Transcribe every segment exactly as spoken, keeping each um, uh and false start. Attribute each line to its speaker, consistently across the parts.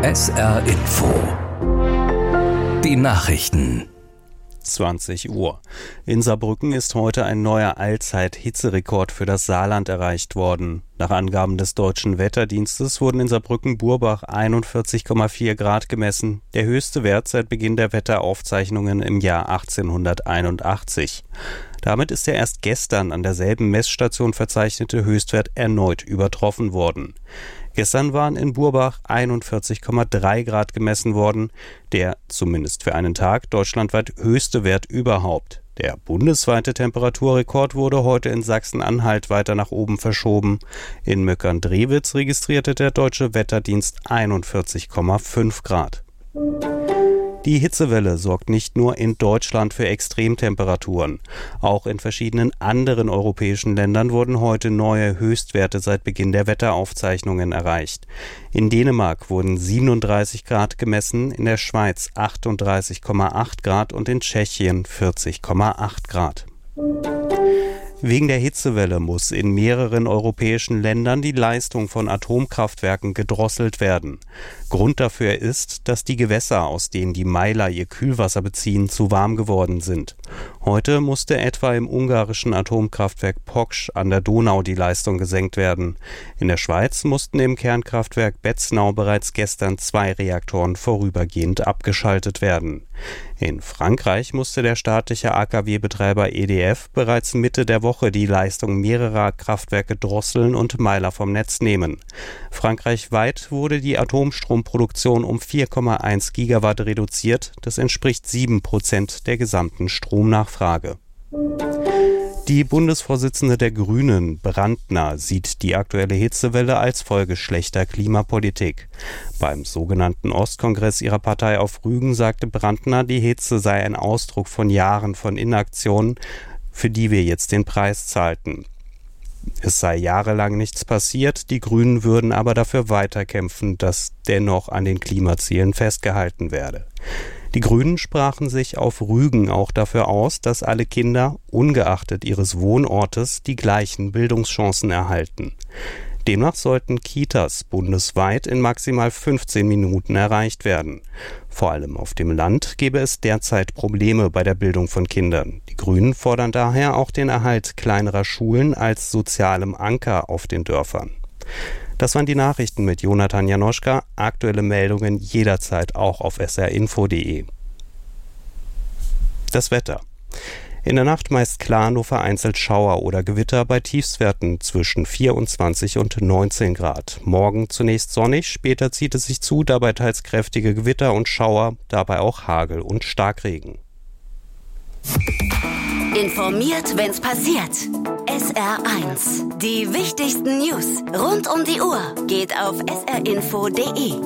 Speaker 1: S R Info. Die Nachrichten.
Speaker 2: zwanzig Uhr. In Saarbrücken ist heute ein neuer Allzeit-Hitzerekord für das Saarland erreicht worden. Nach Angaben des Deutschen Wetterdienstes wurden in Saarbrücken-Burbach einundvierzig Komma vier Grad gemessen, der höchste Wert seit Beginn der Wetteraufzeichnungen im Jahr achtzehnhunderteinundachtzig. Damit ist der erst gestern an derselben Messstation verzeichnete Höchstwert erneut übertroffen worden. Gestern waren in Burbach einundvierzig Komma drei Grad gemessen worden, der, zumindest für einen Tag, deutschlandweit höchste Wert überhaupt. Der bundesweite Temperaturrekord wurde heute in Sachsen-Anhalt weiter nach oben verschoben. In Möckern-Drewitz registrierte der Deutsche Wetterdienst einundvierzig Komma fünf Grad. Die Hitzewelle sorgt nicht nur in Deutschland für Extremtemperaturen. Auch in verschiedenen anderen europäischen Ländern wurden heute neue Höchstwerte seit Beginn der Wetteraufzeichnungen erreicht. In Dänemark wurden siebenunddreißig Grad gemessen, in der Schweiz achtunddreißig Komma acht Grad und in Tschechien vierzig Komma acht Grad. Wegen der Hitzewelle muss in mehreren europäischen Ländern die Leistung von Atomkraftwerken gedrosselt werden. Grund dafür ist, dass die Gewässer, aus denen die Meiler ihr Kühlwasser beziehen, zu warm geworden sind. Heute musste etwa im ungarischen Atomkraftwerk Poksch an der Donau die Leistung gesenkt werden. In der Schweiz mussten im Kernkraftwerk Betznau bereits gestern zwei Reaktoren vorübergehend abgeschaltet werden. In Frankreich musste der staatliche A K W-Betreiber E D F bereits Mitte der Woche die Leistung mehrerer Kraftwerke drosseln und Meiler vom Netz nehmen. Frankreichweit wurde die Atomstromproduktion um vier Komma eins Gigawatt reduziert. Das entspricht sieben Prozent der gesamten Stromnachfrage. Die Bundesvorsitzende der Grünen, Brandner, sieht die aktuelle Hitzewelle als Folge schlechter Klimapolitik. Beim sogenannten Ostkongress ihrer Partei auf Rügen sagte Brandner, die Hitze sei ein Ausdruck von Jahren von Inaktion, für die wir jetzt den Preis zahlten. Es sei jahrelang nichts passiert, die Grünen würden aber dafür weiterkämpfen, dass dennoch an den Klimazielen festgehalten werde. Die Grünen sprachen sich auf Rügen auch dafür aus, dass alle Kinder, ungeachtet ihres Wohnortes, die gleichen Bildungschancen erhalten. Demnach sollten Kitas bundesweit in maximal fünfzehn Minuten erreicht werden. Vor allem auf dem Land gäbe es derzeit Probleme bei der Bildung von Kindern. Die Grünen fordern daher auch den Erhalt kleinerer Schulen als sozialem Anker auf den Dörfern. Das waren die Nachrichten mit Jonathan Janoschka. Aktuelle Meldungen jederzeit auch auf s r info punkt d e. Das Wetter. In der Nacht meist klar, nur vereinzelt Schauer oder Gewitter bei Tiefstwerten zwischen vierundzwanzig und neunzehn Grad. Morgen zunächst sonnig, später zieht es sich zu, dabei teils kräftige Gewitter und Schauer, dabei auch Hagel und Starkregen.
Speaker 3: Informiert, wenn's passiert. S R eins. Die wichtigsten News rund um die Uhr geht auf s r info punkt d e.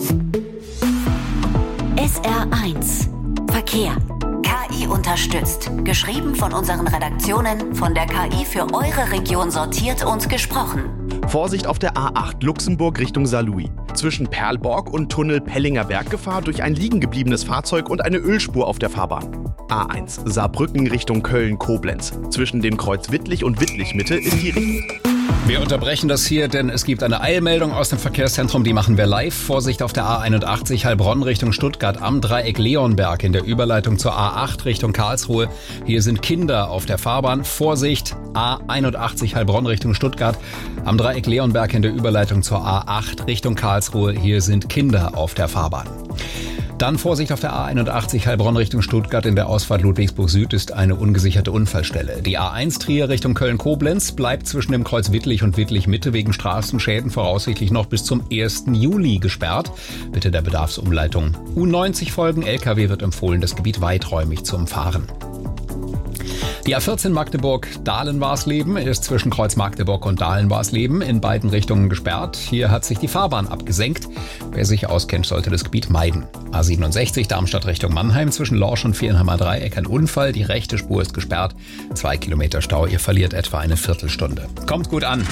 Speaker 3: S R eins. Verkehr. K I unterstützt. Geschrieben von unseren Redaktionen, von der K I für eure Region sortiert und gesprochen.
Speaker 4: Vorsicht auf der A acht Luxemburg Richtung Saarlouis. Zwischen Perlborg und Tunnel Pellinger Berggefahr durch ein liegengebliebenes Fahrzeug und eine Ölspur auf der Fahrbahn. A eins Saarbrücken Richtung Köln-Koblenz. Zwischen dem Kreuz Wittlich und Wittlich-Mitte ist die Richtung.
Speaker 5: Wir unterbrechen das hier, denn es gibt eine Eilmeldung aus dem Verkehrszentrum, die machen wir live. Vorsicht auf der A einundachtzig Heilbronn Richtung Stuttgart am Dreieck Leonberg in der Überleitung zur A acht Richtung Karlsruhe. Hier sind Kinder auf der Fahrbahn. Vorsicht, A einundachtzig Heilbronn Richtung Stuttgart am Dreieck Leonberg in der Überleitung zur A acht Richtung Karlsruhe. Hier sind Kinder auf der Fahrbahn. Dann Vorsicht auf der A einundachtzig Heilbronn Richtung Stuttgart in der Ausfahrt Ludwigsburg Süd ist eine ungesicherte Unfallstelle. Die A eins Trier Richtung Köln-Koblenz bleibt zwischen dem Kreuz Wittlich und Wittlich-Mitte wegen Straßenschäden voraussichtlich noch bis zum ersten Juli gesperrt. Bitte der Bedarfsumleitung U neunzig folgen. L K W wird empfohlen, das Gebiet weiträumig zu umfahren. Die A vierzehn Magdeburg-Dahlen-Warsleben ist zwischen Kreuz Magdeburg und Dahlen-Warsleben in beiden Richtungen gesperrt. Hier hat sich die Fahrbahn abgesenkt. Wer sich auskennt, sollte das Gebiet meiden. A siebenundsechzig Darmstadt Richtung Mannheim zwischen Lorsch und Vierenheimer Dreieck ein Unfall. Die rechte Spur ist gesperrt. Zwei Kilometer Stau. Ihr verliert etwa eine Viertelstunde. Kommt gut an.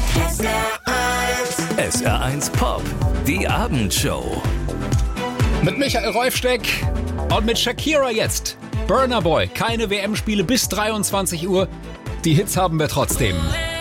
Speaker 1: S R eins Pop, die Abendshow.
Speaker 5: Mit Michael Reufsteck und mit Shakira jetzt. Burna Boy, keine W M-Spiele bis dreiundzwanzig Uhr. Die Hits haben wir trotzdem.